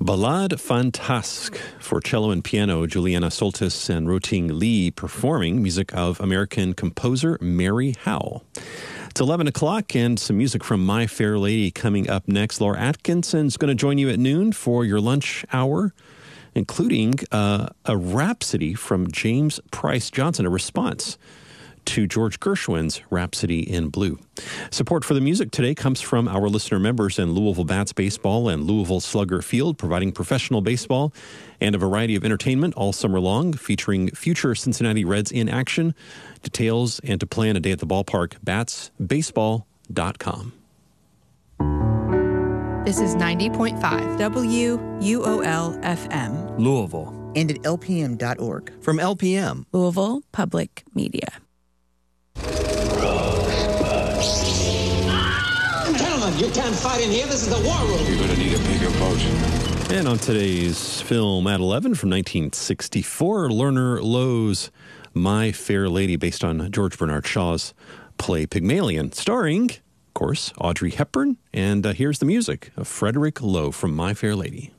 Ballade Fantasque for cello and piano, Juliana Soltis and Roting Lee performing music of American composer Mary Howe. It's 11 o'clock and some music from My Fair Lady coming up next. Laura Atkinson's going to join you at noon for your lunch hour, including a rhapsody from James Price Johnson, a response to George Gershwin's Rhapsody in Blue. Support for the music today comes from our listener members in Louisville Bats Baseball and Louisville Slugger Field, providing professional baseball and a variety of entertainment all summer long, featuring future Cincinnati Reds in action. Details and to plan a day at the ballpark, batsbaseball.com. This is 90.5 WUOL FM. Louisville. And at lpm.org. From LPM. Louisville Public Media. Gentlemen, you can't fight in here. This is the war room. You're going to need a bigger boat. And on today's film at 11 from 1964, Lerner Loewe's My Fair Lady, based on George Bernard Shaw's play Pygmalion, starring, of course, Audrey Hepburn. And here's the music of Frederick Loewe from My Fair Lady.